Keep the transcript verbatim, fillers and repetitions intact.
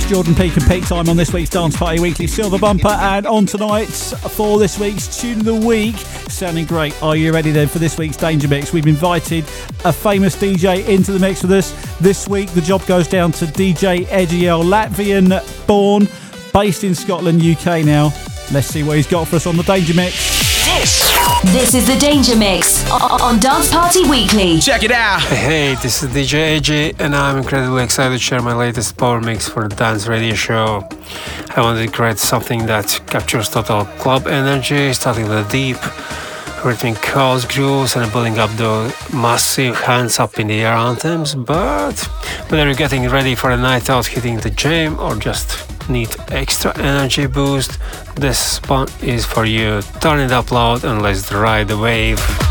Jordan Peak and Peak Time on this week's Dance Party Weekly Silver Bumper, and on tonight for this week's Tune of the Week. Sounding great. Are you ready then for this week's Danger Mix? We've invited a famous D J into the mix with us. This week the job goes down to D J Edgiel, Latvian born, based in Scotland, U K now. Let's see what he's got for us on the Danger Mix. This, this is the Danger Mix on Dance Party Weekly. Check it out. Hey, this is D J Edgy, and I'm incredibly excited to share my latest power mix for the dance radio show. I wanted to create something that captures total club energy, starting with a deep rhythmic house grooves and building up the massive hands up in the air anthems. But whether you're getting ready for a night out, hitting the gym, or just need extra energy boost, this one is for you. Turn it up loud and let's ride the wave.